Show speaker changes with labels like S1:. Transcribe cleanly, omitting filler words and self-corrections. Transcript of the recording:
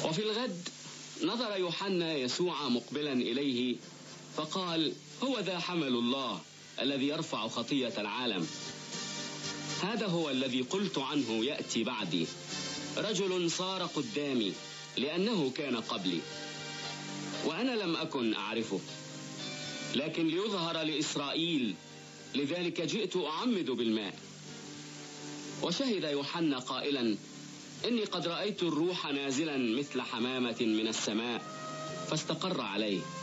S1: وفي الغد نظر يوحنا يسوع مقبلا إليه فقال: هو ذا حمل الله الذي يرفع خطية العالم. هذا هو الذي قلت عنه يأتي بعدي، رجل صار قدامي لأنه كان قبلي، وأنا لم أكن أعرفه، لكن ليظهر لإسرائيل لذلك جئت أعمد بالماء. وشهد يوحنا قائلا: إني قد رأيت الروح نازلا مثل حمامة من السماء فاستقر عليه،